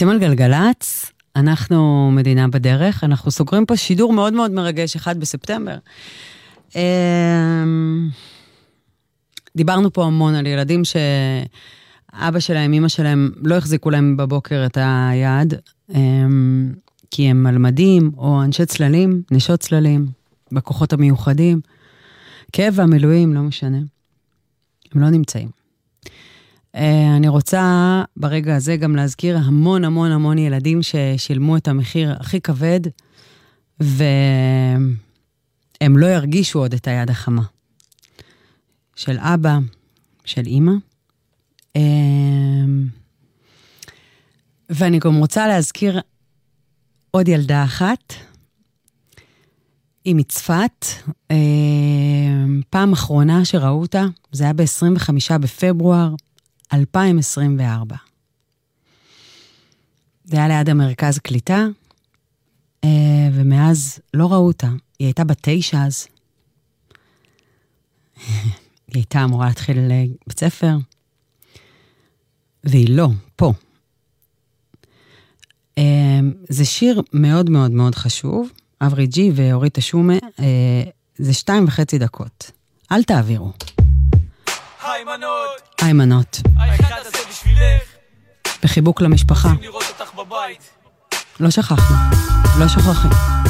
אתם על גלגלץ, אנחנו מדינה בדרך, אנחנו סוגרים פה שידור מאוד מאוד מרגש, 1 בספטמבר. דיברנו פה המון על ילדים שאבא שלהם, אמא שלהם, לא החזיקו להם בבוקר את היד, כי הם מלמדים, או אנשי צללים, נשות צללים, בכוחות המיוחדים, כאב והמילואים, לא משנה. הם לא נמצאים. אני רוצה ברגע הזה גם להזכיר המון המון המון ילדים ששילמו את המחיר הכי כבד, והם לא ירגישו עוד את היד החמה. של אבא, של אמא. ואני גם רוצה להזכיר עוד ילדה אחת, היא מצפת, פעם אחרונה שראו אותה, זה היה ב-25 בפברואר 2024. זה היה ליד המרכז קליטה, ומאז לא ראו אותה. היא הייתה בת 9 אז. היא הייתה אמורה להתחיל בית ספר, והיא לא, פה. זה שיר מאוד מאוד מאוד חשוב, אברי ג'י ואורית השומה, זה 2.5 דקות. אל תעבירו. היי מנות. האחד הזה בשבילך. בחיבוק למשפחה. רוצים לראות אותך בבית. לא שכחנו, לא שוכחים.